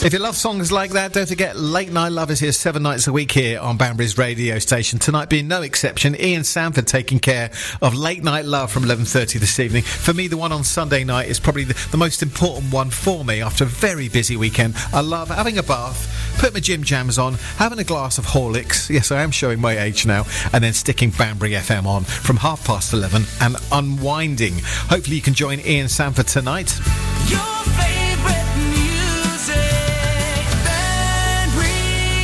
If you love songs like that, don't forget Late Night Love is here 7 nights a week here on Banbury's radio station. Tonight being no exception, Ian Sanford taking care of Late Night Love from 11:30 this evening. For me, the one on Sunday night is probably the most important one for me after a very busy weekend. I love having a bath, put my gym jams on, having a glass of Horlicks, yes, I am showing my age now, and then sticking Banbury FM on from 11:30 and unwinding. Hopefully you can join Ian Sanford tonight. Your favorite music, Banbury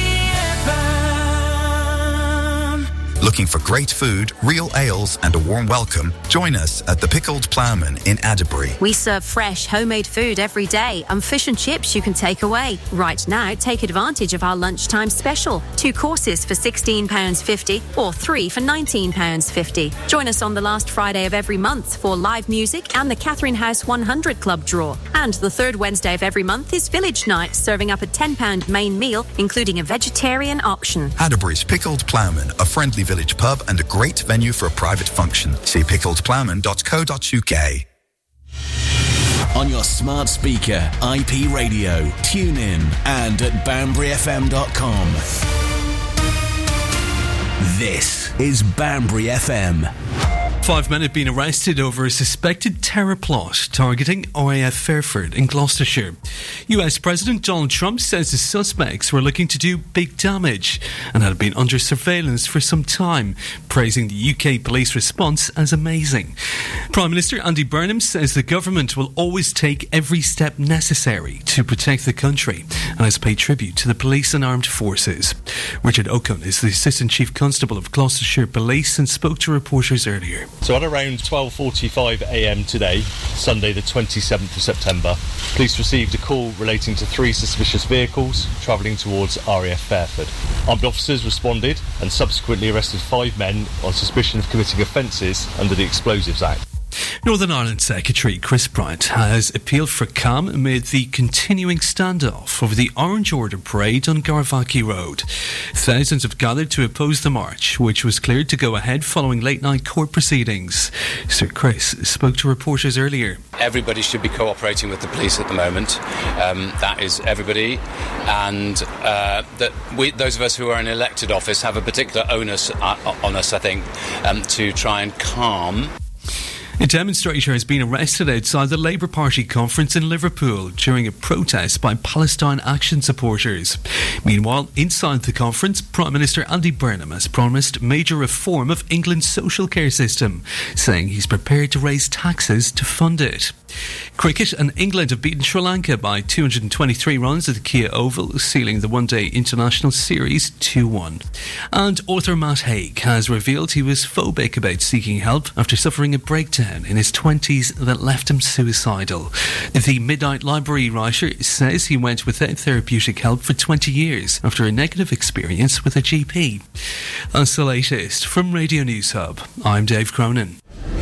FM. Looking for great food, real ales and a warm welcome? Join us at the Pickled Ploughman in Adderbury. We serve fresh, homemade food every day and fish and chips you can take away. Right now, take advantage of our lunchtime special. 2 courses for £16.50 or 3 for £19.50. Join us on the last Friday of every month for live music and the Catherine House 100 Club draw. And the third Wednesday of every month is Village Night, serving up a £10 main meal, including a vegetarian option. Adderbury's Pickled Ploughman, a friendly village pub and a great venue for a private function. See pickledploughman.co.uk. On your smart speaker, IP radio, tune in and at banburyfm.com. This is Banbury FM. 5 men have been arrested over a suspected terror plot targeting RAF Fairford in Gloucestershire. US President Donald Trump says the suspects were looking to do big damage and had been under surveillance for some time, praising the UK police response as amazing. Prime Minister Andy Burnham says the government will always take every step necessary to protect the country and has paid tribute to the police and armed forces. Richard Okun is the Assistant Chief Constable of Gloucestershire Police and spoke to reporters earlier. So at around 12:45am today, Sunday the 27th of September, police received a call relating to 3 suspicious vehicles travelling towards RAF Fairford. Armed officers responded and subsequently arrested 5 men on suspicion of committing offences under the Explosives Act. Northern Ireland Secretary Chris Bryant has appealed for calm amid the continuing standoff over the Orange Order parade on Garvaki Road. Thousands have gathered to oppose the march, which was cleared to go ahead following late-night court proceedings. Sir Chris spoke to reporters earlier. Everybody should be cooperating with the police at the moment. That is everybody. And those of us who are in elected office have a particular onus on us, I think, to try and calm. A demonstrator has been arrested outside the Labour Party conference in Liverpool during a protest by Palestine Action supporters. Meanwhile, inside the conference, Prime Minister Andy Burnham has promised major reform of England's social care system, saying he's prepared to raise taxes to fund it. Cricket, and England have beaten Sri Lanka by 223 runs at the Kia Oval, sealing the one-day international series 2-1. And author Matt Haig has revealed he was phobic about seeking help after suffering a breakdown in his 20s that left him suicidal. The Midnight Library writer says he went without therapeutic help for 20 years after a negative experience with a GP. That's the latest from Radio News Hub. I'm Dave Cronin.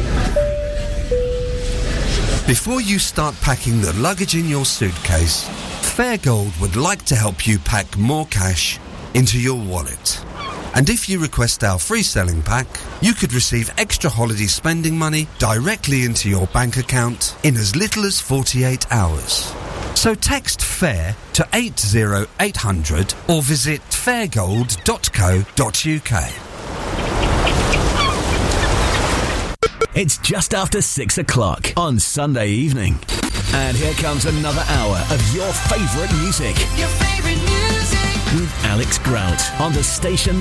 Before you start packing the luggage in your suitcase, Fairgold would like to help you pack more cash into your wallet. And if you request our free selling pack, you could receive extra holiday spending money directly into your bank account in as little as 48 hours. So text FAIR to 80800 or visit fairgold.co.uk. It's just after 6 o'clock on Sunday evening. And here comes another hour of your favourite music. Your favourite music. With Alex Grout on the station